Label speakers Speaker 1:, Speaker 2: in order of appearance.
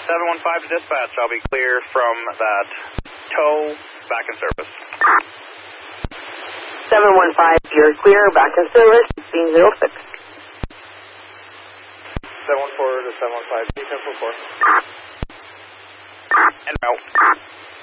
Speaker 1: 715 to dispatch. I'll be clear from that tow back in service.
Speaker 2: 715, you're clear, back in service, 1606.
Speaker 3: 714 to 715, 1044.
Speaker 1: En route.